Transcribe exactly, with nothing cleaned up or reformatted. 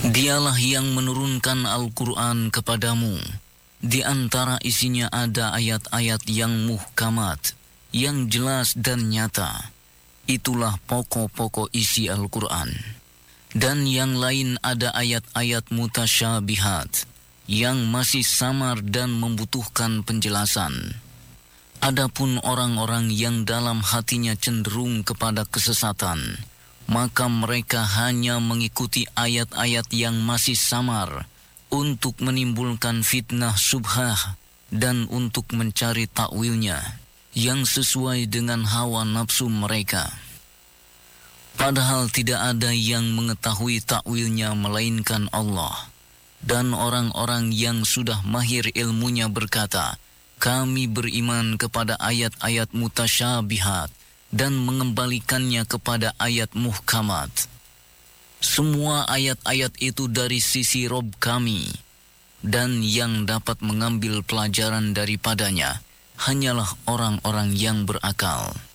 Dialah yang menurunkan Al-Quran kepadamu. Di antara isinya ada ayat-ayat yang muhkamat, yang jelas dan nyata. Itulah pokok-pokok isi Al-Quran. Dan yang lain ada ayat-ayat mutasyabihat, yang masih samar dan membutuhkan penjelasan. Adapun orang-orang yang dalam hatinya cenderung kepada kesesatan, maka mereka hanya mengikuti ayat-ayat yang masih samar untuk menimbulkan fitnah syubhah dan untuk mencari takwilnya yang sesuai dengan hawa nafsu mereka. Padahal tidak ada yang mengetahui takwilnya melainkan Allah. Dan orang-orang yang sudah mahir ilmunya berkata, kami beriman kepada ayat-ayat mutasyabihat dan mengembalikannya kepada ayat muhkamat. Semua ayat-ayat itu dari sisi Rob kami, dan yang dapat mengambil pelajaran daripadanya hanyalah orang-orang yang berakal.